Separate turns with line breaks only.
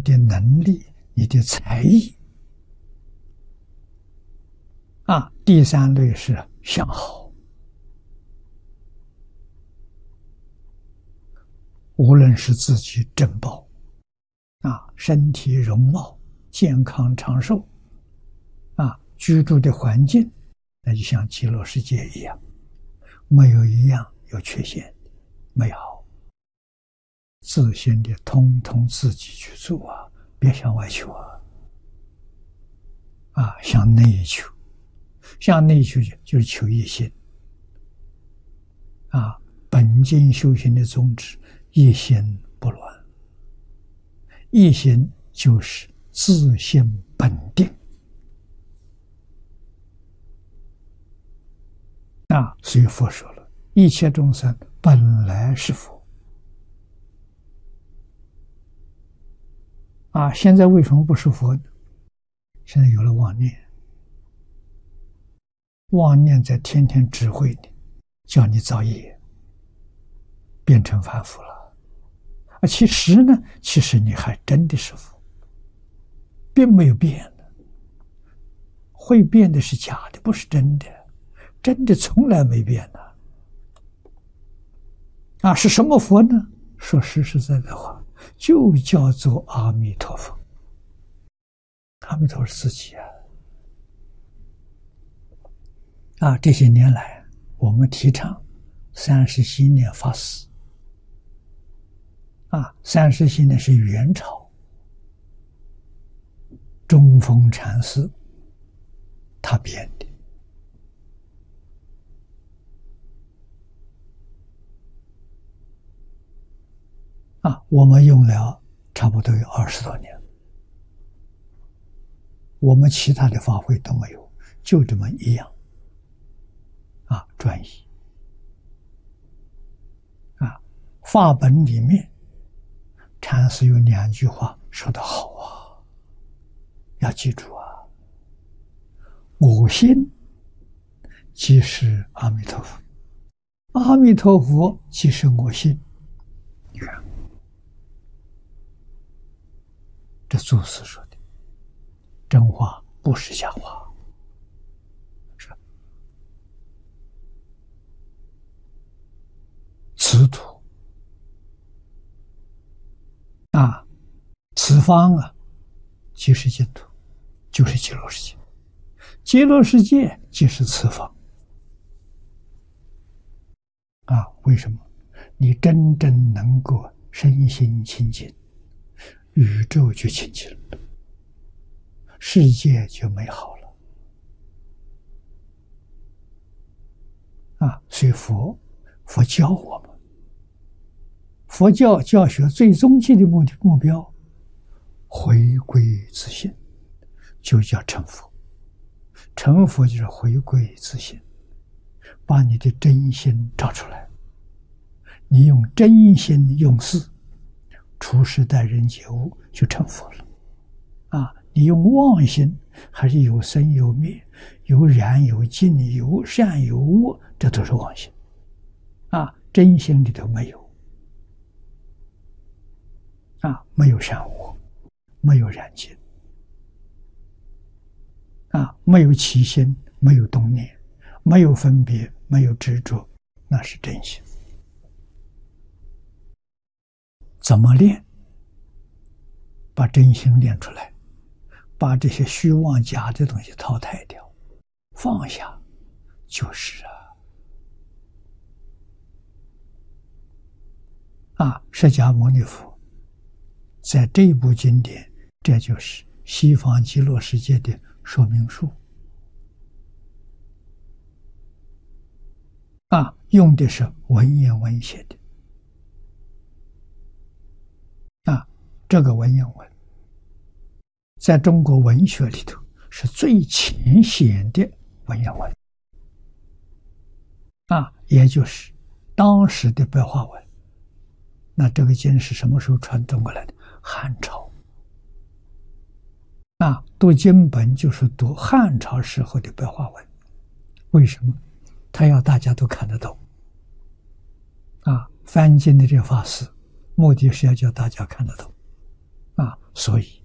的能力、你的才艺。第三类是相好，无论是自己珍宝身体容貌健康长寿居住的环境，那就像极乐世界一样，没有一样有缺陷，美好，自信的通通自己去做别向外求向内求，向内求就是求一心本经修行的宗旨，一心不乱，一心就是自性本定所以佛说了，一切众生本来是佛现在为什么不是佛呢？现在有了妄念，妄念在天天指挥你，叫你造业，变成凡夫了。其实呢，其实你还真的是佛，并没有变的。会变的是假的，不是真的，真的从来没变的。是什么佛呢？说实实在在话，就叫做阿弥陀佛。阿弥陀是自己这些年来我们提倡30系念法师30系念是元朝中峰禅师他编的我们用了差不多有20多年，我们其他的法会都没有，就这么一样专一法本里面禅师有2句话说得好要记住我心即是阿弥陀佛，阿弥陀佛即是我心。你看这祖师说的真话，不是假话。此土此方即是净土，就是极乐世界。极乐世界即是此方为什么？你真正能够身心清净，宇宙就清净了，世界就美好了所以佛教我们，佛教教学最终极的目标回归自性，就叫成佛。成佛就是回归自性，把你的真心照出来，你用真心用事处事待人接物就成佛了你用妄心，还是有生有灭，有染有净，有善有恶，这都是妄心真心里头没有没有善恶，没有染净没有起心，没有动念，没有分别，没有执着，那是真心。怎么练？把真心练出来，把这些虚妄假的东西淘汰掉，放下就是释迦牟尼佛在这一部经典，这就是西方极乐世界的说明书用的是文言文写的这个文言文在中国文学里头是最浅显的文言文也就是当时的白话文。那这个经是什么时候传中过来的？汉朝读经本就是读汉朝时候的白话文。为什么？他要大家都看得懂翻经的这个法师目的是要叫大家看得懂所以